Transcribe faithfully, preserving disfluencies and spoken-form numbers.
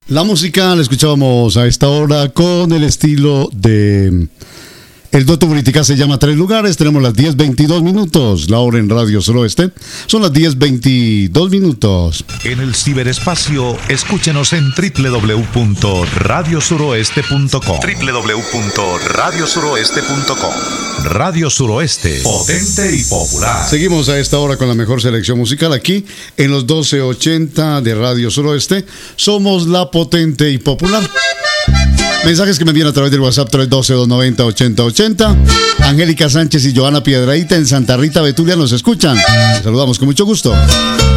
La música la escuchábamos a esta hora con el estilo de el Dueto Buriticá. Se llama Tres Lugares. Tenemos las diez veintidós minutos, la hora en Radio Suroeste. Son las diez veintidós minutos. En el ciberespacio, escúchenos en doble u doble u doble u punto radio suroeste punto com. doble u doble u doble u punto radio suroeste punto com. Radio Suroeste, potente y popular. Seguimos a esta hora con la mejor selección musical aquí en los doce ochenta de Radio Suroeste. Somos la potente y popular. Mensajes que me envían a través del WhatsApp tres uno dos, dos nueve cero, ocho cero ocho cero. Angélica Sánchez y Joana Piedrahíta en Santa Rita, Betulia nos escuchan. Les saludamos con mucho gusto.